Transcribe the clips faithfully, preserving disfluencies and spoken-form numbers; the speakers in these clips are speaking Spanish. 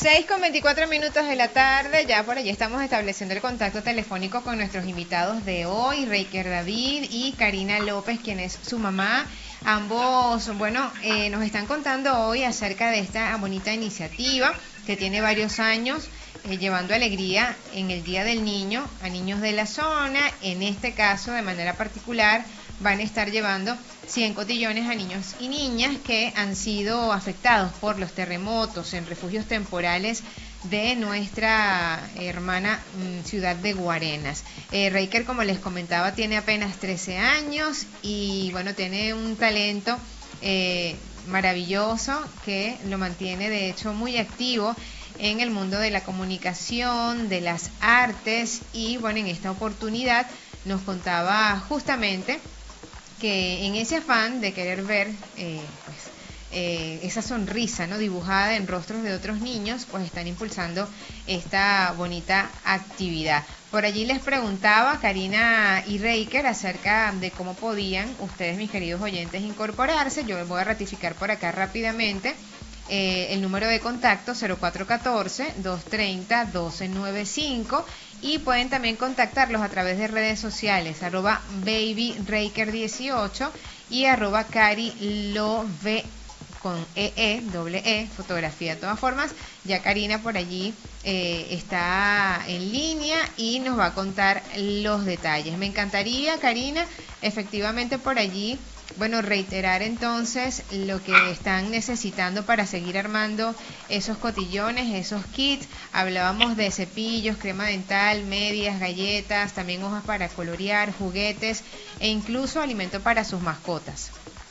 seis con veinticuatro minutos de la tarde, ya por allí estamos estableciendo el contacto telefónico con nuestros invitados de hoy, Reiker David y Karina López, quien es su mamá. Ambos, bueno, eh, nos están contando hoy acerca de esta bonita iniciativa que tiene varios años, eh, llevando alegría en el Día del Niño a niños de la zona. En este caso, de manera particular, van a estar llevando cien cotillones a niños y niñas que han sido afectados por los terremotos en refugios temporales de nuestra hermana mmm, ciudad de Guarenas. Eh, Reiker, como les comentaba, tiene apenas trece años y bueno, tiene un talento eh, maravilloso que lo mantiene de hecho muy activo en el mundo de la comunicación, de las artes, y bueno, en esta oportunidad nos contaba justamente que en ese afán de querer ver eh, pues, eh, esa sonrisa, ¿no?, dibujada en rostros de otros niños, pues están impulsando esta bonita actividad. Por allí les preguntaba Karina y Reiker acerca de cómo podían ustedes, mis queridos oyentes, incorporarse. Yo les voy a ratificar por acá rápidamente eh, el número de contacto cero cuatro uno cuatro, dos tres cero, uno dos nueve cinco, y pueden también contactarlos a través de redes sociales, arroba babyreiker dieciocho y arroba carilove con ee, doble e, fotografía de todas formas. Ya Karina por allí eh, está en línea y nos va a contar los detalles. Me encantaría, Karina, efectivamente por allí, bueno, reiterar entonces lo que están necesitando para seguir armando esos cotillones, esos kits. Hablábamos de cepillos, crema dental, medias, galletas, también hojas para colorear, juguetes e incluso alimento para sus mascotas.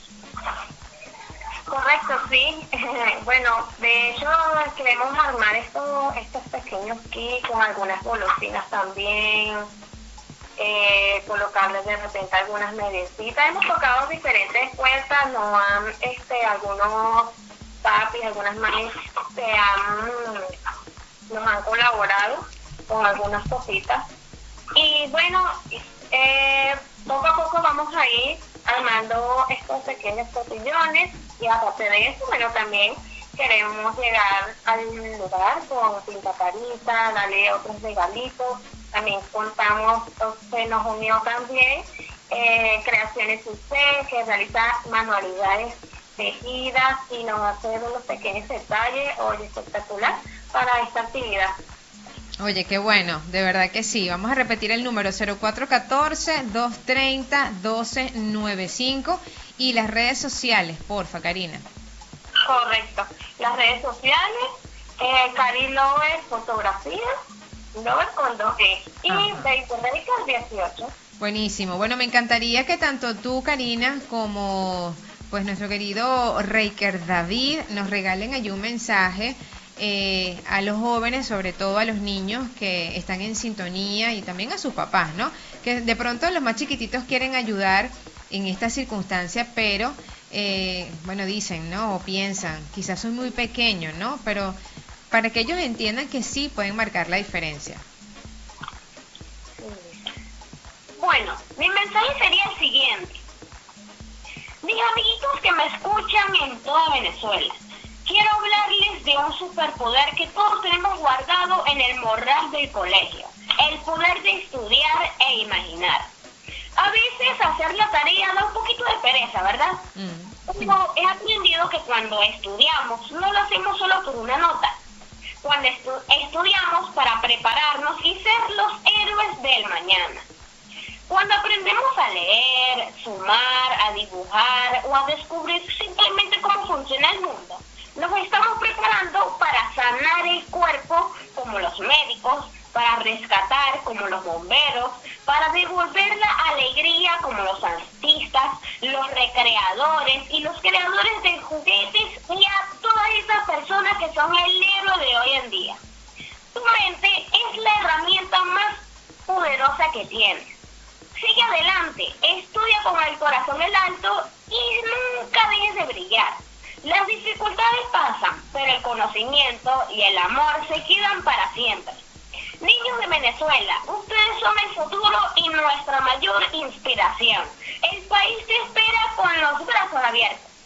Correcto, sí. Bueno, de hecho queremos armar estos, estos pequeños kits con algunas golosinas también. Eh, colocarles de repente algunas mediecitas. Hemos tocado diferentes puertas, nos han, este, algunos papis, algunas mamis se han, nos han colaborado con algunas cositas. Y bueno, eh, poco a poco vamos a ir armando estos pequeños cotillones, y aparte de eso, bueno, también queremos llegar al lugar con pintacarita, darle otros regalitos. También contamos, se nos unió también eh, Creaciones U C, que realiza manualidades tejidas y nos hace unos pequeños detalles, oye, espectacular, para esta actividad. Oye, qué bueno, de verdad que sí. Vamos a repetir el número cero cuatro uno cuatro, dos tres cero, uno dos nueve cinco y las redes sociales, porfa, Karina. Correcto, las redes sociales, eh, Cari Lover Fotografía, Lover con dos E, y babyreiker dieciocho. Buenísimo. Bueno, me encantaría que tanto tú, Karina, como pues nuestro querido Reiker David nos regalen allí un mensaje eh, a los jóvenes, sobre todo a los niños que están en sintonía, y también a sus papás, ¿no? Que de pronto los más chiquititos quieren ayudar en esta circunstancia, pero eh, bueno, dicen, ¿no?, o piensan, quizás soy muy pequeño, ¿no? Pero para que ellos entiendan que sí pueden marcar la diferencia. Bueno, mi mensaje sería el siguiente. Mis amiguitos que me escuchan en toda Venezuela, quiero hablarles de un superpoder que todos tenemos guardado en el morral del colegio: el poder de estudiar e imaginar. A veces hacer la tarea da un poquito de pereza, ¿verdad? Mm. Pero he aprendido que cuando estudiamos no lo hacemos solo por una nota. Cuando estu- estudiamos para prepararnos y ser los héroes del mañana. Cuando aprendemos a leer, sumar, a dibujar o a descubrir simplemente cómo funciona el mundo, nos estamos preparando para sanar el cuerpo como los médicos, para rescatar como los bomberos, para devolver la alegría como los artistas, los recreadores y los creadores de juguetes, y a todas esas personas que son el héroe de hoy en día. Tu mente es la herramienta más poderosa que tienes. Sigue adelante, estudia con el corazón en alto y nunca dejes de brillar. Las dificultades pasan, pero el conocimiento y el amor se quedan para siempre. Niños de Venezuela, ustedes son el futuro y nuestra mayor inspiración. El país te espera con los brazos abiertos.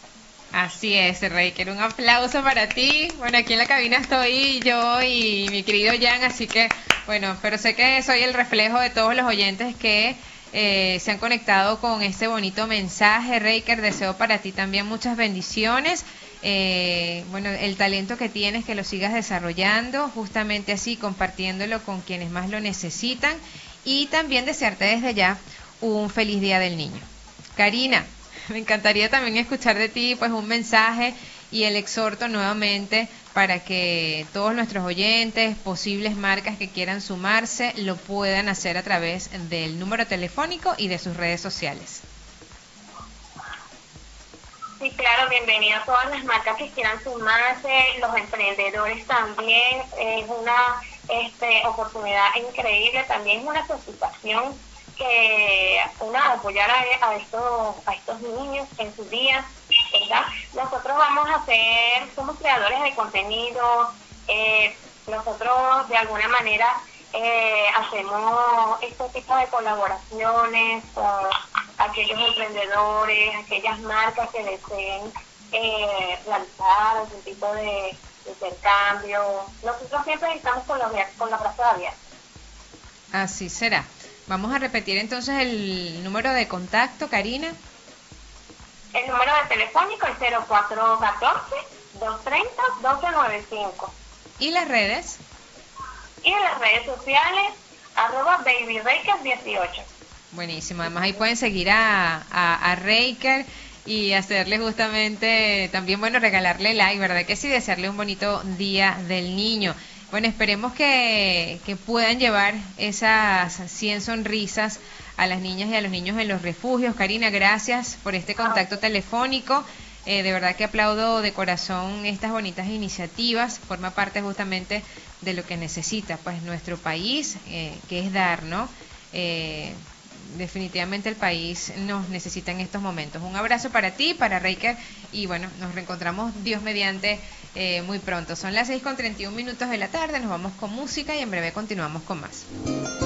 Así es, Reiker, un aplauso para ti. Bueno, aquí en la cabina estoy yo y mi querido Jan, así que, bueno, pero sé que soy el reflejo de todos los oyentes que eh, se han conectado con este bonito mensaje. Reiker, deseo para ti también muchas bendiciones. Eh, bueno, el talento que tienes, que lo sigas desarrollando, justamente así, compartiéndolo con quienes más lo necesitan, y también desearte desde ya un feliz Día del Niño. Karina, me encantaría también escuchar de ti pues un mensaje y el exhorto nuevamente para que todos nuestros oyentes, posibles marcas que quieran sumarse, lo puedan hacer a través del número telefónico y de sus redes sociales. Sí, claro, bienvenido a todas las marcas que quieran sumarse, los emprendedores también. Es una este, oportunidad increíble, también es una satisfacción que una apoyar a, a estos a estos niños en sus días, ¿verdad? Nosotros vamos a ser, somos creadores de contenido, eh, nosotros de alguna manera eh, hacemos este tipo de colaboraciones con aquellos emprendedores, aquellas marcas que deseen eh, realizar algún tipo de intercambio. Nosotros siempre estamos con los con los brazos abiertos. Así será. Vamos a repetir entonces el número de contacto, Karina. El número de telefónico es cero cuatro uno cuatro, dos tres cero, uno dos nueve cinco. ¿Y las redes? Y en las redes sociales, arroba baby reiker dieciocho. Buenísimo, además ahí pueden seguir a, a, a Reiker y hacerle justamente, también bueno, regalarle like, ¿verdad que sí? Desearle un bonito Día del Niño. Bueno, esperemos que, que puedan llevar esas cien sonrisas a las niñas y a los niños en los refugios. Karina, gracias por este contacto telefónico. Eh, de verdad que aplaudo de corazón estas bonitas iniciativas. Forma parte justamente de lo que necesita pues nuestro país, eh, que es dar, ¿no? Eh, definitivamente el país nos necesita en estos momentos. Un abrazo para ti, para Reiker, y bueno, nos reencontramos Dios mediante eh, muy pronto. Son las seis con treinta y un minutos de la tarde, nos vamos con música y en breve continuamos con más.